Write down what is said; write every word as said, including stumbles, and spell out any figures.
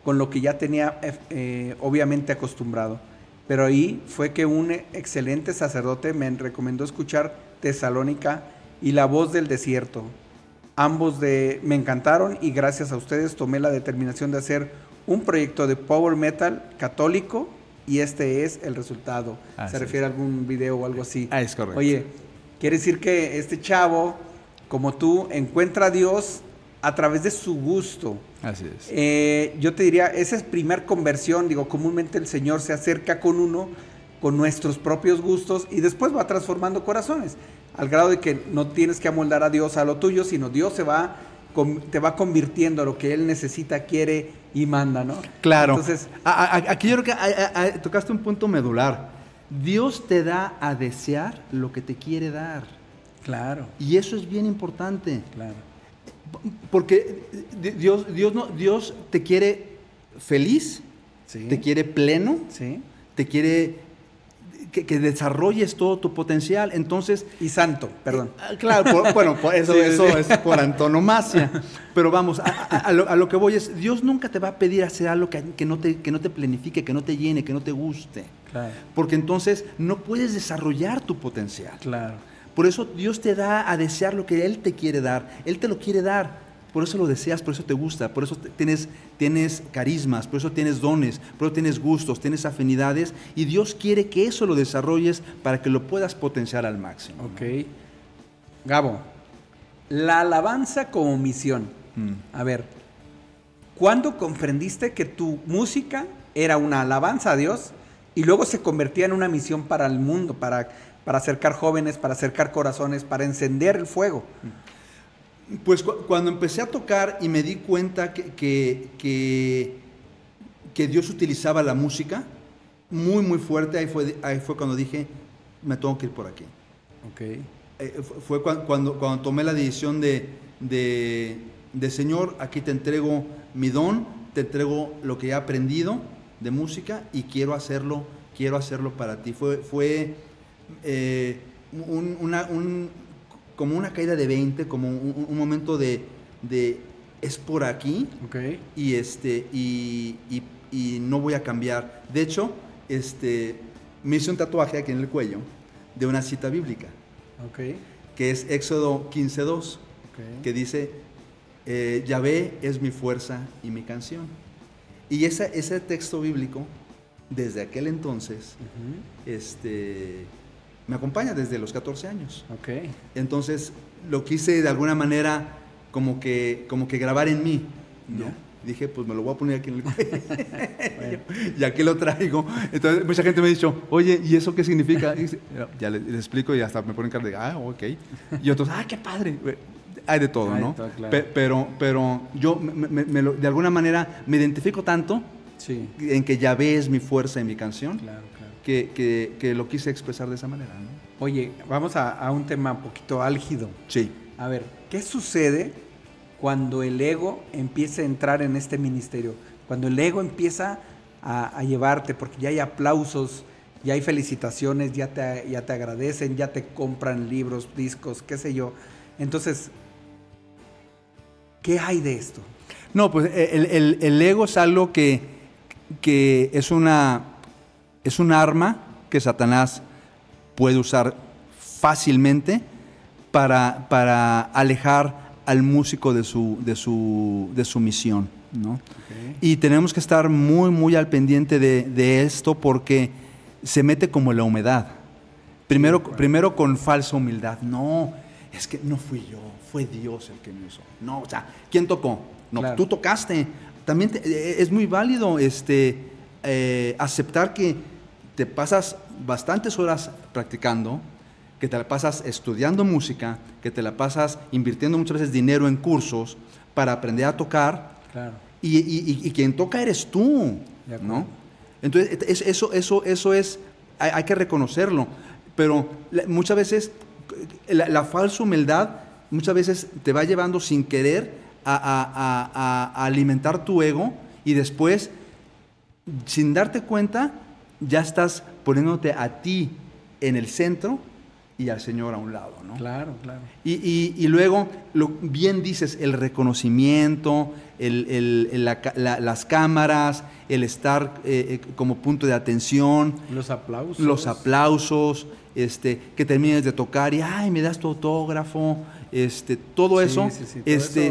con lo que ya tenía eh, obviamente acostumbrado. Pero ahí fue que un excelente sacerdote me recomendó escuchar Tesalónica y La Voz del Desierto. Ambos de, me encantaron y gracias a ustedes tomé la determinación de hacer un proyecto de power metal católico y este es el resultado. Así Se refiere es. a algún video o algo así. Ah, es correcto. Oye, quiere decir que este chavo, como tú, encuentra a Dios a través de su gusto. Así es. Eh, yo te diría, esa es primer conversión. Digo, comúnmente el Señor se acerca con uno, con nuestros propios gustos y después va transformando corazones. Al grado de que no tienes que amoldar a Dios a lo tuyo, sino Dios se va, te va convirtiendo a lo que Él necesita, quiere y manda, ¿no? Claro. Entonces, a, a, aquí yo creo que a, a, a, tocaste un punto medular. Dios te da a desear lo que te quiere dar. Claro. Y eso es bien importante. Claro. Porque Dios, Dios, no, Dios te quiere feliz, Sí. te quiere pleno, Sí. te quiere que, que desarrolles todo tu potencial. Entonces, Y santo, perdón. Eh, claro, por, bueno, por eso, Sí, eso sí. es por antonomasia. Pero vamos, a, a, a, lo, a lo que voy es, Dios nunca te va a pedir hacer algo que, que, no te, que no te planifique, que no te llene, que no te guste. Claro. Porque entonces no puedes desarrollar tu potencial. Claro. Por eso Dios te da a desear lo que Él te quiere dar. Él te lo quiere dar. Por eso lo deseas, por eso te gusta, por eso tienes, tienes carismas, por eso tienes dones, por eso tienes gustos, tienes afinidades. Y Dios quiere que eso lo desarrolles para que lo puedas potenciar al máximo. Ok. ¿No? Gabo, la alabanza como misión. Mm. A ver, ¿cuándo comprendiste que tu música era una alabanza a Dios y luego se convertía en una misión para el mundo, para, para acercar jóvenes, para acercar corazones, para encender el fuego? Pues cu cuando empecé a tocar y me di cuenta que, que, que, que Dios utilizaba la música muy, muy fuerte, ahí fue, ahí fue cuando dije, me tengo que ir por aquí. Ok. Eh, fue cuando, cuando, cuando tomé la decisión de, de, de, Señor, aquí te entrego mi don, te entrego lo que he aprendido de música y quiero hacerlo, quiero hacerlo para ti. Fue, fue eh, un, una, un, como una caída de veinte, como un, un momento de, de es por aquí, okay. y, este, y, y, y no voy a cambiar. De hecho, este, me hice un tatuaje aquí en el cuello de una cita bíblica, okay. que es Éxodo quince dos, okay. que dice, eh, Yahvé es mi fuerza y mi canción. Y esa, ese texto bíblico, desde aquel entonces, uh-huh. este, me acompaña desde los catorce años. Okay. Entonces, lo quise de alguna manera como que, como que grabar en mí, ¿no? Yeah. Dije, pues me lo voy a poner aquí en el cuello. Bueno. Y aquí lo traigo. Entonces, mucha gente me ha dicho, oye, ¿y eso qué significa? Y ya les, les explico y hasta me ponen cara de, ah, ok. Y otros, ah, qué padre. Hay de todo, Hay ¿no? De todo, claro. Pe pero, pero yo me, me, me lo, de alguna manera me identifico tanto sí. en que Yahvé es mi fuerza y mi canción, claro, claro. Que, que, que lo quise expresar de esa manera, ¿no? Oye, vamos a, a un tema un poquito álgido. Sí. A ver, ¿qué sucede cuando el ego empieza a entrar en este ministerio? Cuando el ego empieza a, a llevarte, porque ya hay aplausos, ya hay felicitaciones, ya te, ya te agradecen, ya te compran libros, discos, qué sé yo. Entonces, ¿qué hay de esto? No, pues el, el, el ego es algo que, que es, una, es un arma que Satanás puede usar fácilmente para, para alejar al músico de su, de su, de su misión, ¿no? Okay. Y tenemos que estar muy, muy al pendiente de, de esto porque se mete como la humedad. Primero, sí, claro. primero con falsa humildad. No, es que no fui yo, fue Dios el que me usó. No, o sea, ¿quién tocó? No, claro. Tú tocaste. También te, es muy válido este, eh, aceptar que te pasas bastantes horas practicando, que te la pasas estudiando música, que te la pasas invirtiendo muchas veces dinero en cursos para aprender a tocar, claro. y, y, y quien toca eres tú, ¿no? Entonces, eso, eso, eso es, hay, hay que reconocerlo, pero muchas veces la, la falsa humildad muchas veces te va llevando sin querer a, a, a, a alimentar tu ego y después, sin darte cuenta, ya estás poniéndote a ti en el centro y al Señor a un lado, ¿no? Claro, claro. Y, y, y luego, lo, bien dices, el reconocimiento, el, el, el, la, la, las cámaras, el estar eh, como punto de atención. Los aplausos. Los aplausos, este, que termines de tocar y, ay, me das tu autógrafo, este, todo Sí, eso, sí, sí, todo este, eso